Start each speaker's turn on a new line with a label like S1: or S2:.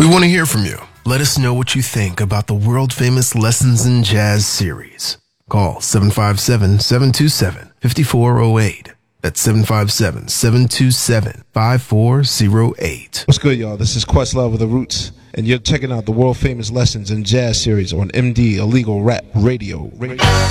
S1: We want to hear from you. Let us know what you think about the world-famous Lessons in Jazz series. Call 757-727-5408. That's 757-727-5408.
S2: What's good, y'all? This is Questlove of The Roots, and you're checking out the world-famous Lessons in Jazz series on MD Illegal Rap Radio.